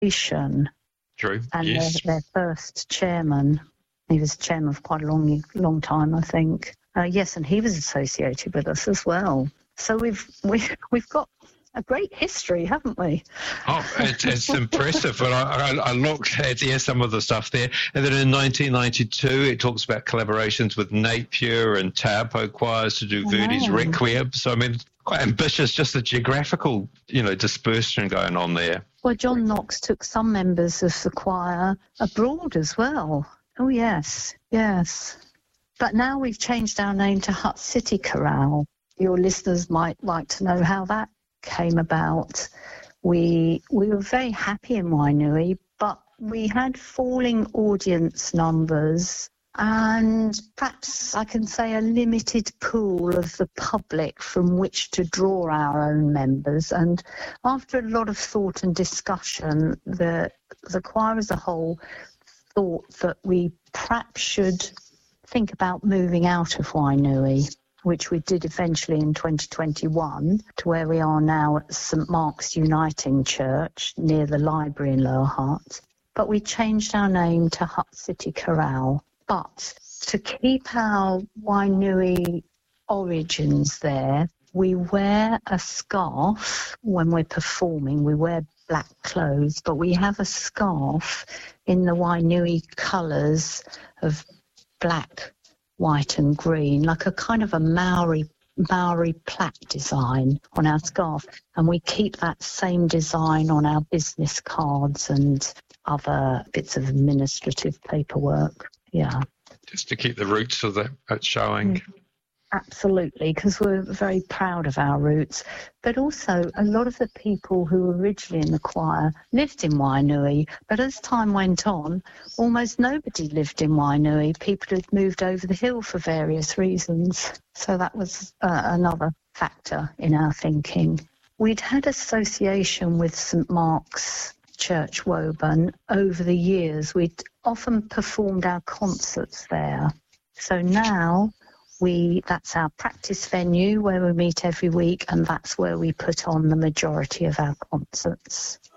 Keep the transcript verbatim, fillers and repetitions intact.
association. True, And yes. their, their first chairman, he was chairman for quite a long, long time, I think. Uh, yes, and he was associated with us as well. So we've we've we've got a great history, haven't we? Oh, it, it's impressive. But I, I, I looked at yeah, some of the stuff there. And then in nineteen ninety-two, it talks about collaborations with Napier and Taupo choirs to do Verdi's Wow. Requiem. So, I mean, quite ambitious, just the geographical, you know, dispersion going on there. Well, John Knox took some members of the choir abroad as well. Oh, yes, yes. But now we've changed our name to Hutt City Chorale. Your listeners might like to know how that came about. We we were very happy in Wainui, but we had falling audience numbers and perhaps I can say a limited pool of the public from which to draw our own members. And after a lot of thought and discussion, the the choir as a whole thought that we perhaps should think about moving out of Wainui, which we did eventually in twenty twenty-one, to where we are now at St Mark's Uniting Church near the library in Lower Hutt. But we changed our name to Hutt City Chorale. But to keep our Wainui origins there, we wear a scarf when we're performing. We wear black clothes, but we have a scarf in the Wainui colours of black, white and green, like a kind of a Maori Maori plaque design on our scarf. And we keep that same design on our business cards and other bits of administrative paperwork. Yeah. Just to keep the roots of the uh, showing. Mm. Absolutely, because we're very proud of our roots. But also, a lot of the people who were originally in the choir lived in Wainui, but as time went on, almost nobody lived in Wainui. People had moved over the hill for various reasons. So that was uh, another factor in our thinking. We'd had association with St Mark's Church Woburn over the years. We'd often performed our concerts there. So now we that's our practice venue where we meet every week, and that's where we put on the majority of our concerts.